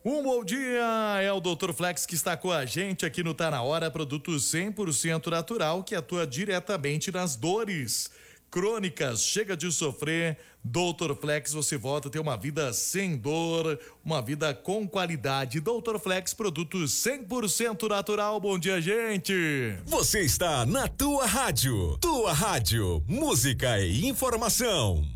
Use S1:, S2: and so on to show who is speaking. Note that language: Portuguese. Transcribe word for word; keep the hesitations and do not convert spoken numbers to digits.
S1: Um bom dia, é o doutor Flex que está com a gente aqui no Tá Na Hora, produto cem por cento natural que atua diretamente nas dores crônicas. Chega de sofrer, doutor Flex, você volta a ter uma vida sem dor, uma vida com qualidade. doutor Flex, produto cem por cento natural. Bom dia, gente.
S2: Você está na tua rádio, tua rádio, música e informação.